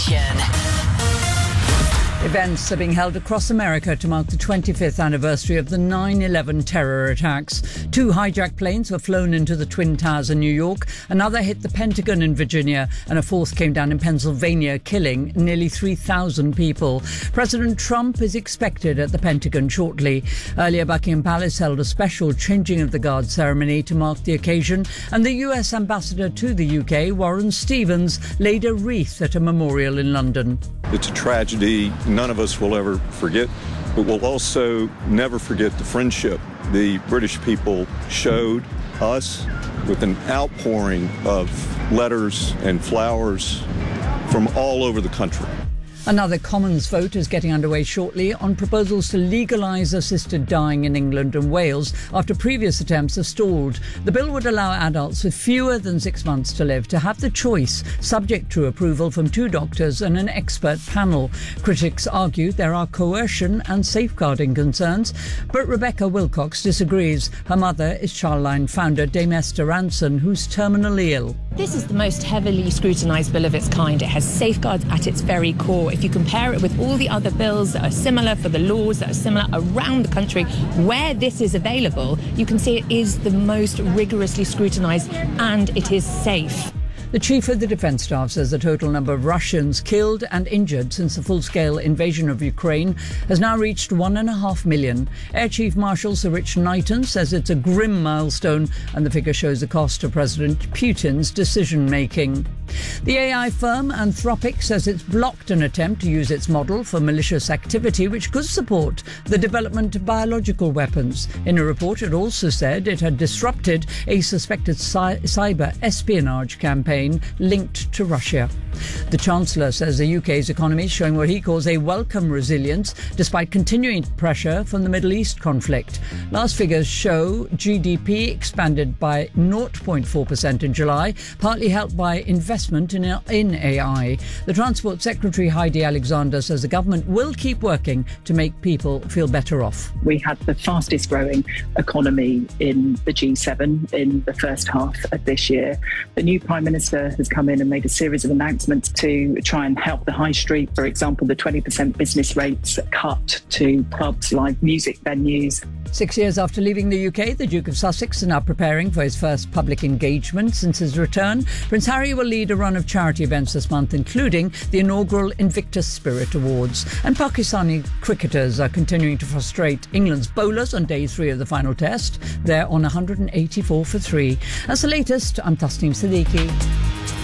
Events are being held across America to mark the 25th anniversary of the 9/11 terror attacks. 2 hijacked planes were flown into the Twin Towers in New York, another hit the Pentagon in Virginia, and a fourth came down in Pennsylvania, killing nearly 3,000 people. President Trump is expected at the Pentagon shortly. Earlier, Buckingham Palace held a special changing of the guard ceremony to mark the occasion, and the US ambassador to the UK, Warren Stevens, laid a wreath at a memorial in London. It's a tragedy none of us will ever forget, but we'll also never forget the friendship the British people showed us with an outpouring of letters and flowers from all over the country. Another Commons vote is getting underway shortly on proposals to legalise assisted dying in England and Wales after previous attempts have stalled. The bill would allow adults with fewer than 6 months to live to have the choice, subject to approval from 2 doctors and an expert panel. Critics argue there are coercion and safeguarding concerns, but Rebecca Wilcox disagrees. Her mother is Childline founder Dame Esther Ranson, who's terminally ill. This is the most heavily scrutinised bill of its kind. It has safeguards at its very core. If you compare it with all the other bills that are similar, for the laws that are similar around the country, where this is available, you can see it is the most rigorously scrutinised and it is safe. The chief of the defence staff says the total number of Russians killed and injured since the full-scale invasion of Ukraine has now reached 1.5 million. Air Chief Marshal Sir Rich Knighton says it's a grim milestone and the figure shows the cost of President Putin's decision-making. The AI firm Anthropic says it's blocked an attempt to use its model for malicious activity which could support the development of biological weapons. In a report, it also said it had disrupted a suspected cyber espionage campaign linked to Russia. The Chancellor says the UK's economy is showing what he calls a welcome resilience despite continuing pressure from the Middle East conflict. Last figures show GDP expanded by 0.4% in July, partly helped by investment in AI. The Transport Secretary Heidi Alexander says the government will keep working to make people feel better off. We had the fastest growing economy in the G7 in the first half of this year. The new Prime Minister has come in and made a series of announcements to try and help the high street. For example, the 20% business rates cut to pubs, live music venues. 6 years after leaving the UK, the Duke of Sussex is now preparing for his first public engagement since his return. Prince Harry will lead a run of charity events this month, including the inaugural Invictus Spirit Awards. And Pakistani cricketers are continuing to frustrate England's bowlers on day 3 of the final test. They're on 184 for 3. That's the latest. I'm Tasneem Siddiqui.